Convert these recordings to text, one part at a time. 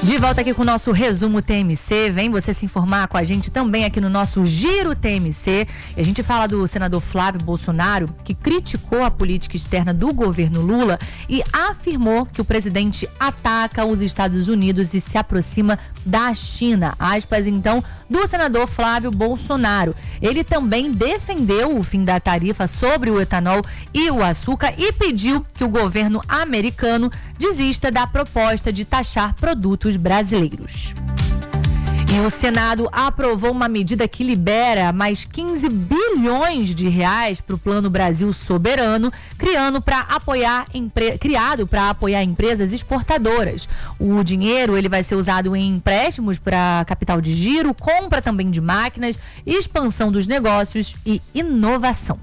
De volta aqui com o nosso resumo TMC, vem você se informar com a gente também aqui no nosso Giro TMC. E a gente fala do senador Flávio Bolsonaro, que criticou a política externa do governo Lula e afirmou que o presidente ataca os Estados Unidos e se aproxima da China. Aspas, então, do senador Flávio Bolsonaro. Ele também defendeu o fim da tarifa sobre o etanol e o açúcar e pediu que o governo americano desista da proposta de taxar produtos brasileiros. E o Senado aprovou uma medida que libera mais 15 bilhões de reais para o Plano Brasil Soberano, criado para apoiar empresas exportadoras. O dinheiro ele vai ser usado em empréstimos para capital de giro, compra também de máquinas, expansão dos negócios e inovação.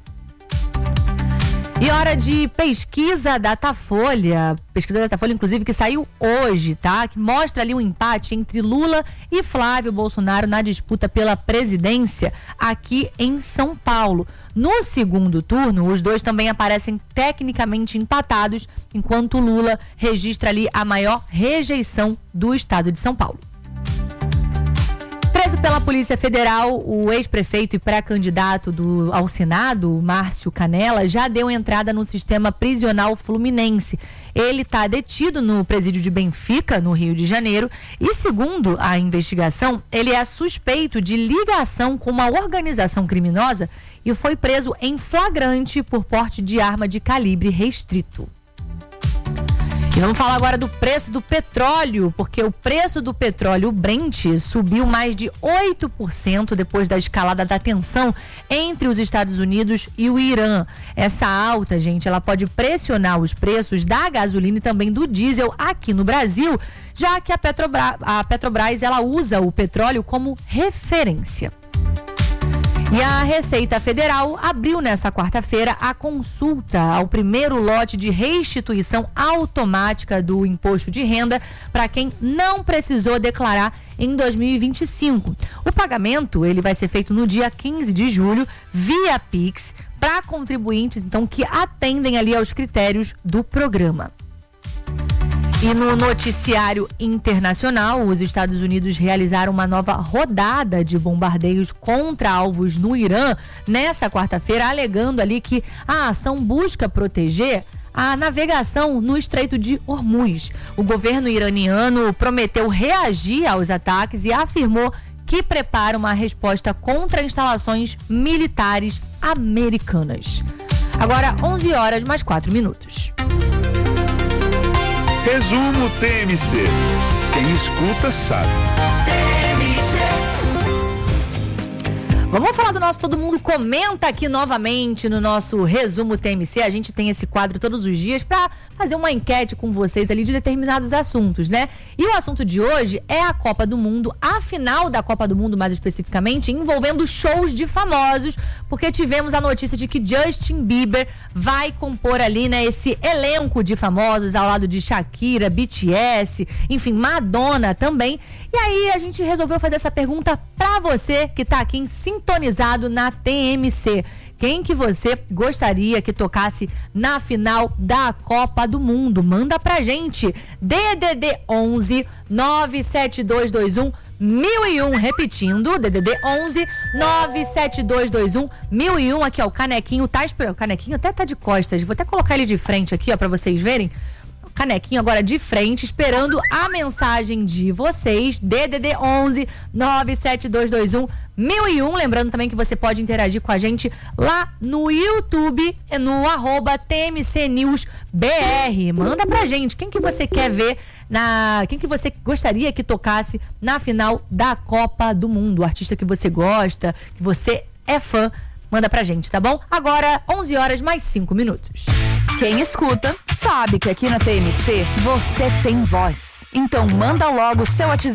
E hora de pesquisa Datafolha, inclusive, que saiu hoje, tá? Que mostra ali um empate entre Lula e Flávio Bolsonaro na disputa pela presidência aqui em São Paulo. No segundo turno, os dois também aparecem tecnicamente empatados, enquanto Lula registra ali a maior rejeição do estado de São Paulo. Preso pela Polícia Federal, o ex-prefeito e pré-candidato ao Senado, Márcio Canella, já deu entrada no sistema prisional fluminense. Ele está detido no presídio de Benfica, no Rio de Janeiro, e segundo a investigação, ele é suspeito de ligação com uma organização criminosa e foi preso em flagrante por porte de arma de calibre restrito. E vamos falar agora do preço do petróleo, porque o preço do petróleo, o Brent, subiu mais de 8% depois da escalada da tensão entre os Estados Unidos e o Irã. Essa alta, gente, ela pode pressionar os preços da gasolina e também do diesel aqui no Brasil, já que a Petrobras ela usa o petróleo como referência. E a Receita Federal abriu nessa quarta-feira a consulta ao primeiro lote de restituição automática do imposto de renda para quem não precisou declarar em 2025. O pagamento ele vai ser feito no dia 15 de julho via Pix para contribuintes então que atendem ali aos critérios do programa. E no noticiário internacional, os Estados Unidos realizaram uma nova rodada de bombardeios contra alvos no Irã nessa quarta-feira, alegando ali que a ação busca proteger a navegação no Estreito de Hormuz. O governo iraniano prometeu reagir aos ataques e afirmou que prepara uma resposta contra instalações militares americanas. Agora, 11 horas mais 4 minutos. Resumo TMC. Quem escuta sabe. Vamos falar do nosso Todo Mundo Comenta aqui novamente no nosso Resumo TMC. A gente tem esse quadro todos os dias para fazer uma enquete com vocês ali de determinados assuntos, né? E o assunto de hoje é a Copa do Mundo, a final da Copa do Mundo mais especificamente, envolvendo shows de famosos, porque tivemos a notícia de que Justin Bieber vai compor ali, né, esse elenco de famosos ao lado de Shakira, BTS, enfim, Madonna também. E aí a gente resolveu fazer essa pergunta pra você que tá aqui sintonizado na TMC. Quem que você gostaria que tocasse na final da Copa do Mundo? Manda pra gente. DDD 11 97221 1001, repetindo, DDD 11 97221 1001. Aqui, ó, o canequinho tá esperando. O canequinho até tá de costas. Vou até colocar ele de frente aqui, ó, pra vocês verem. Canequinho agora de frente, esperando a mensagem de vocês. DDD 11 97221 1001. Lembrando também que você pode interagir com a gente lá no YouTube, no @TMC News BR. Manda pra gente quem que você quer ver, quem que você gostaria que tocasse na final da Copa do Mundo. O artista que você gosta, que você é fã. Manda pra gente, tá bom? Agora, 11 horas mais 5 minutos. Quem escuta sabe que aqui na TMC você tem voz. Então manda logo o seu WhatsApp